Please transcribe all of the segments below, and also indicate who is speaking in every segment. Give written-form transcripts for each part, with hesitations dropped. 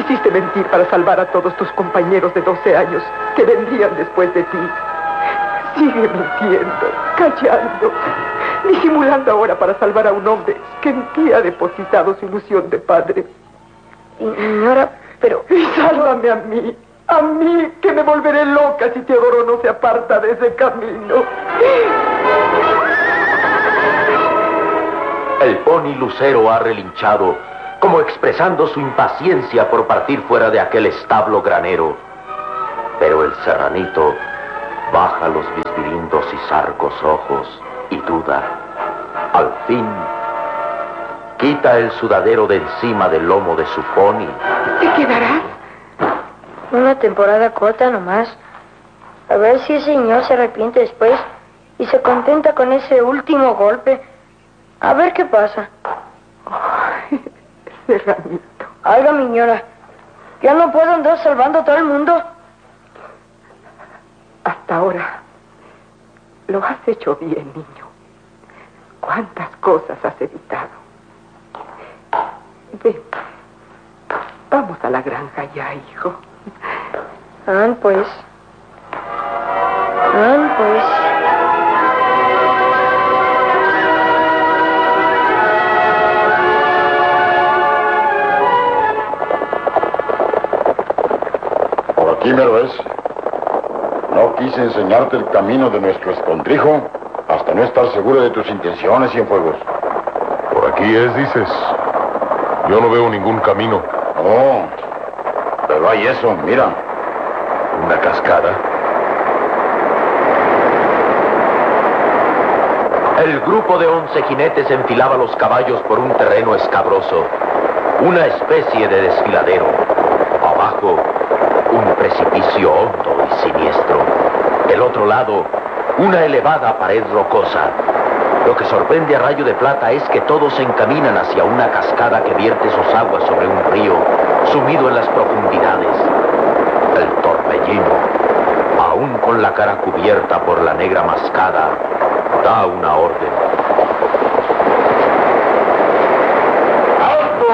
Speaker 1: Quisiste mentir para salvar a todos tus compañeros de 12 años que vendrían después de ti. Sigue mintiendo, callando, disimulando ahora para salvar a un hombre que en ti ha depositado su ilusión de padre.
Speaker 2: Señora, pero...
Speaker 1: Y sálvame a mí, que me volveré loca si Teodoro no se aparta de ese camino.
Speaker 3: El pony Lucero ha relinchado, como expresando su impaciencia por partir fuera de aquel establo granero. Pero el serranito baja los bisbirindos y zarcos ojos y duda. Al fin, quita el sudadero de encima del lomo de su pony.
Speaker 1: ¿Te quedarás?
Speaker 2: Una temporada corta nomás. A ver si ese señor se arrepiente después y se contenta con ese último golpe. A ver qué pasa.
Speaker 1: Ay, Serranito.
Speaker 2: Oiga, mi señora, ¿ya no puedo andar salvando a todo el mundo?
Speaker 1: Hasta ahora lo has hecho bien, niño. ¿Cuántas cosas has evitado? Ven, vamos a la granja ya, hijo.
Speaker 2: Pues.
Speaker 4: Por aquí mero es. No quise enseñarte el camino de nuestro escondrijo hasta no estar seguro de tus intenciones, Cienfuegos.
Speaker 5: Por aquí es, dices. Yo no veo ningún camino.
Speaker 4: Oh, pero hay eso, mira.
Speaker 5: Una cascada.
Speaker 3: El grupo de 11 jinetes enfilaba los caballos por un terreno escabroso, una especie de desfiladero. Abajo, un precipicio hondo y siniestro. Del otro lado, una elevada pared rocosa. Lo que sorprende a Rayo de Plata es que todos se encaminan hacia una cascada que vierte sus aguas sobre un río sumido en las profundidades. El torbellino, aún con la cara cubierta por la negra mascada, da una orden.
Speaker 4: ¡Alto!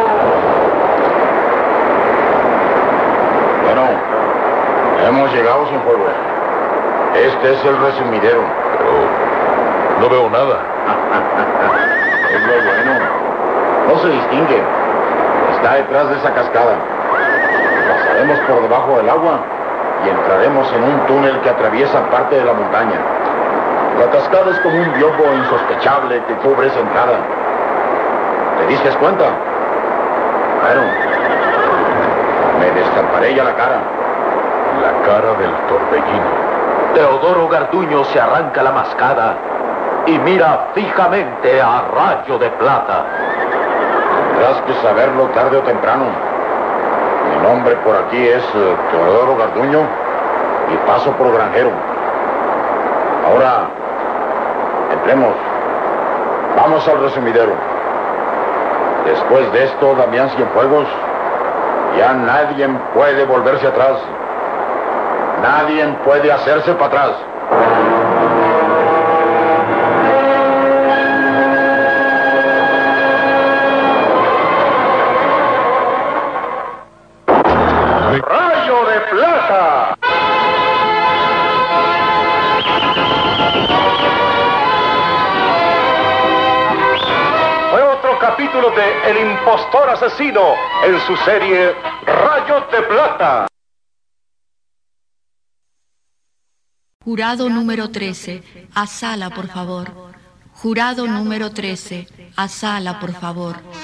Speaker 4: Bueno, hemos llegado, Cienfuegos. Este es el resumidero.
Speaker 5: Pero no veo nada.
Speaker 4: Es lo bueno. No se distingue. Está detrás de esa cascada. Pasaremos por debajo del agua y entraremos en un túnel que atraviesa parte de la montaña. La cascada es como un biombo insospechable que cubre esa entrada. ¿Te diste cuenta? Bueno, me destaparé ya la cara.
Speaker 5: La cara del torbellino.
Speaker 3: Teodoro Garduño se arranca la mascada y mira fijamente a Rayo de Plata.
Speaker 4: Tendrás que saberlo tarde o temprano. Mi nombre por aquí es Teodoro Garduño y paso por granjero. Ahora, entremos. Vamos al resumidero. Después de esto, Damián Cienfuegos, ya nadie puede volverse atrás. Nadie puede hacerse para atrás. ¡Rayo de Plata!
Speaker 6: Fue otro capítulo de El Impostor Asesino en su serie Rayos de Plata.
Speaker 7: Jurado número 13, a sala, por favor. Jurado número 13, a sala, por favor.